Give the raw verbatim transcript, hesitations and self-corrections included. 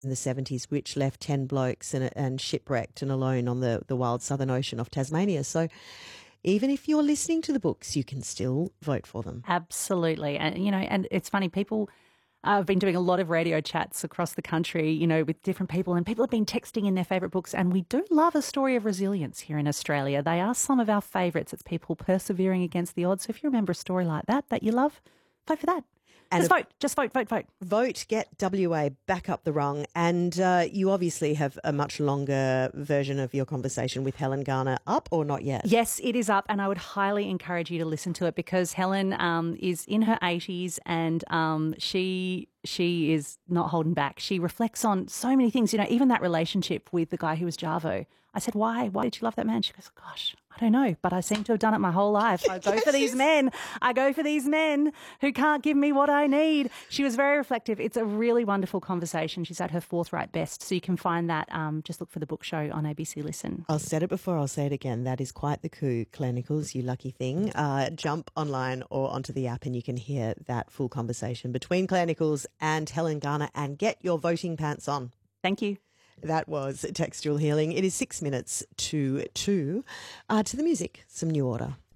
in the seventies, which left ten blokes and, and shipwrecked and alone on the, the wild southern ocean off Tasmania. So even if you're listening to the books, you can still vote for them. Absolutely. And, you know, and it's funny, people... I've been doing a lot of radio chats across the country, you know, with different people, and people have been texting in their favourite books, and we do love a story of resilience here in Australia. They are some of our favourites. It's people persevering against the odds. So if you remember a story like that that you love, vote for that. And just vote. Just vote, vote, vote. Vote, get W A back up the rung. And uh, you obviously have a much longer version of your conversation with Helen Garner up, or not yet? Yes, it is up, and I would highly encourage you to listen to it, because Helen um, is in her eighties, and um, she she is not holding back. She reflects on so many things, you know, even that relationship with the guy who was Javo. I said, why? Why did you love that man? She goes, gosh, I don't know, but I seem to have done it my whole life. I go for these men. I go for these men who can't give me what I need. She was very reflective. It's a really wonderful conversation. She's at her forthright best. So you can find that. Um, just look for the book show on A B C Listen. I'll said it before, I'll say it again. That is quite the coup, Claire Nichols, you lucky thing. Uh, jump online or onto the app and you can hear that full conversation between Claire Nichols and Helen Garner, and get your voting pants on. Thank you. That was Textual Healing. It is six minutes to two. Uh, to the music, some New Order.